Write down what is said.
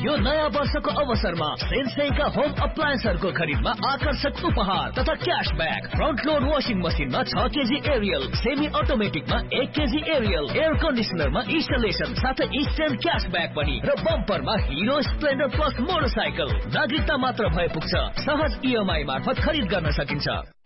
यो नयाँ वर्षको अवसरमा सेन्सेका होम अप्लायन्सहरूको खरिदमा आकर्षक उपहार तथा क्याशब्याक। फ्रन्ट लोड वाशिङ मसिनमा 6 KG Ariel, semi अटोमेटिकमा 1 KG Ariel, air कन्डिसनरमा installation साथै इन्स्ट्यान्ट क्याशब्याक पनि र बम्परमा हिरो स्प्लेन्डर प्लस मोटरसाइकल। नागरिकता मात्र भए पुग्छ। सहज इएमआई मार्फत खरिद गर्न सकिन्छ।